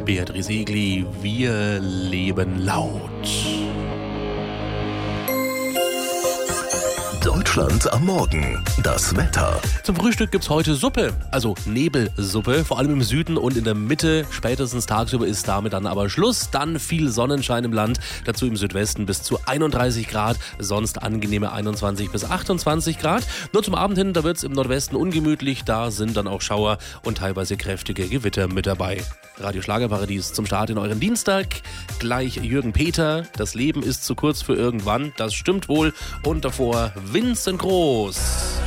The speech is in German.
Beatrice Egli, wir leben laut. Deutschland am Morgen. Das Wetter. Zum Frühstück gibt's heute Suppe, also Nebelsuppe, vor allem im Süden und in der Mitte. Spätestens tagsüber ist damit dann aber Schluss. Dann viel Sonnenschein im Land, dazu im Südwesten bis zu 31 Grad, sonst angenehme 21 bis 28 Grad. Nur zum Abend hin, da wird's im Nordwesten ungemütlich, da sind dann auch Schauer und teilweise kräftige Gewitter mit dabei. Radio Schlagerparadies zum Start in euren Dienstag. Gleich Jürgen Peter, das Leben ist zu kurz für irgendwann, das stimmt wohl. Und davor Vincent Groß.